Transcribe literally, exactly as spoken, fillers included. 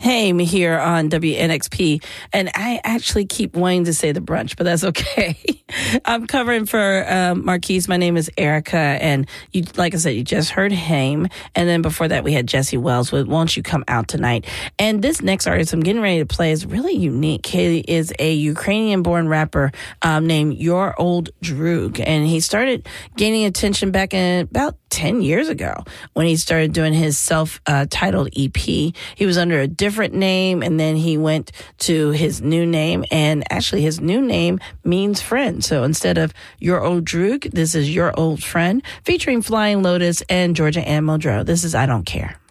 Haim here on W N X P, and I actually keep wanting to say the brunch, but that's okay. I'm covering for um, Marquise. My name is Erica, and you, like I said, you just heard Haim, and then before that we had Jesse Wells with Won't You Come Out Tonight. And this next artist I'm getting ready to play is really unique. He is a Ukrainian-born rapper um, named Your Old Droog, and he started gaining attention back in about ten years ago when he started doing his self-titled uh, E P. He was under a different name, and then he went to his new name, and actually his new name means friend. So instead of Your Old Droog, this is Your Old Friend, featuring Flying Lotus and Georgia Ann Muldrow. This is I Don't Care.